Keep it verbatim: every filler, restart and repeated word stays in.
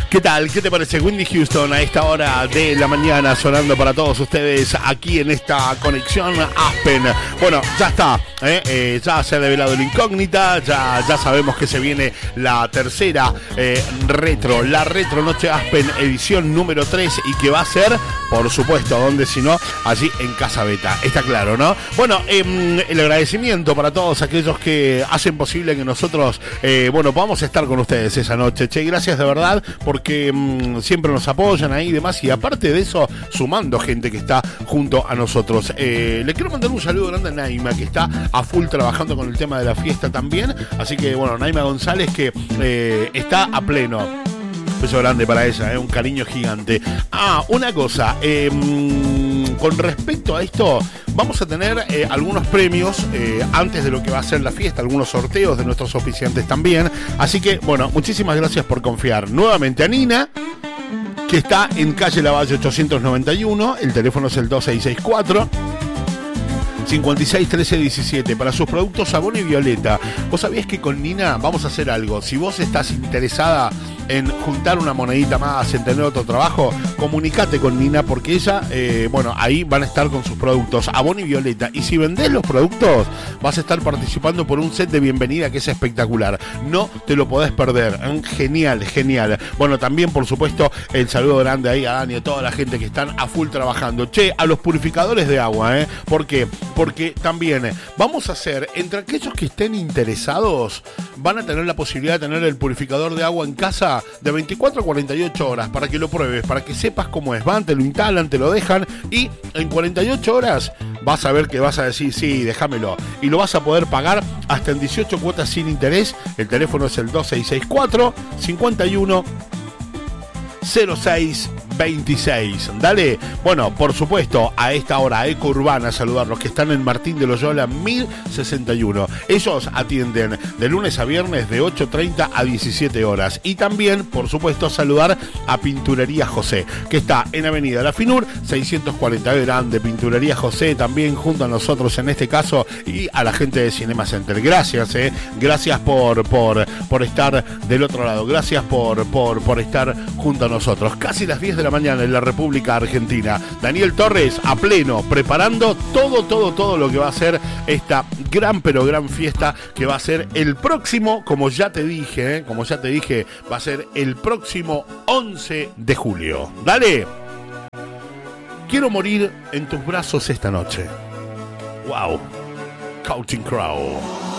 ¿Qué tal? ¿Qué te parece Whitney Houston a esta hora de la mañana sonando para todos ustedes aquí en esta conexión Aspen? Bueno, ya está, ¿eh? Eh, ya se ha develado la incógnita, ya, ya sabemos que se viene la tercera eh, retro, la Retro Noche Aspen edición número tres y que va a ser, por supuesto, donde si no, allí en Casa Beta, está claro, ¿no? Bueno, eh, el agradecimiento para todos aquellos que hacen posible que nosotros, eh, bueno, podamos estar con ustedes esa noche. Che, gracias de verdad, porque que mmm, siempre nos apoyan ahí y demás, y aparte de eso, sumando gente que está junto a nosotros. Eh, le quiero mandar un saludo grande a Naima, que está a full trabajando con el tema de la fiesta también, así que bueno, Naima González, que eh, está a pleno. Un beso grande para ella, eh, un cariño gigante. Ah, una cosa, eh, con respecto a esto, vamos a tener eh, algunos premios eh, antes de lo que va a ser la fiesta, algunos sorteos de nuestros oficiantes también. Así que, bueno, muchísimas gracias por confiar nuevamente a Nina, que está en calle Lavalle ochocientos noventa y uno. El teléfono es el dos seis seis cuatro, cincuenta y seis trece diecisiete para sus productos Sabón y Violeta. Vos sabías que con Nina vamos a hacer algo. Si vos estás interesada en juntar una monedita más, en tener otro trabajo, comunicate con Nina, porque ella, eh, bueno, ahí van a estar con sus productos Sabón y Violeta. Y si vendés los productos, vas a estar participando por un set de bienvenida que es espectacular. No te lo podés perder. Genial, genial. Bueno, también, por supuesto, el saludo grande ahí a Dani, a toda la gente que están a full trabajando. Che, a los purificadores de agua, ¿eh? ¿Por qué? Porque también vamos a hacer, entre aquellos que estén interesados, van a tener la posibilidad de tener el purificador de agua en casa de veinticuatro a cuarenta y ocho horas para que lo pruebes, para que sepas cómo es. Van, te lo instalan, te lo dejan y en cuarenta y ocho horas vas a ver que vas a decir, sí, déjamelo. Y lo vas a poder pagar hasta en dieciocho cuotas sin interés. El teléfono es el dos seis seis cuatro, cincuenta y uno, cero seis veintiséis. Dale. Bueno, por supuesto, a esta hora Eco Urbana, saludar los que están en Martín de Loyola mil sesenta y uno. Ellos atienden de lunes a viernes de ocho treinta a diecisiete horas. Y también, por supuesto, saludar a Pinturería José, que está en Avenida La Finur seiscientos cuarenta grande. Pinturería José también junto a nosotros en este caso, y a la gente de Cinema Center. Gracias, eh. Gracias por, por, por estar del otro lado. Gracias por, por, por estar junto a nosotros. Casi las diez de la mañana en la República Argentina. Daniel Torres a pleno, preparando todo, todo, todo lo que va a ser esta gran, pero gran fiesta que va a ser el próximo, como ya te dije, ¿eh? como ya te dije, va a ser el próximo once de julio. Dale. Quiero morir en tus brazos esta noche. Wow. Counting Crow.